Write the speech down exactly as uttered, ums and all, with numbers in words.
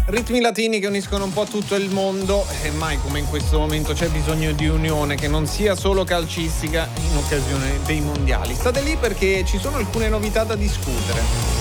Ritmi latini che uniscono un po' tutto il mondo e mai come in questo momento c'è bisogno di unione che non sia solo calcistica in occasione dei mondiali. State lì perché ci sono alcune novità da discutere.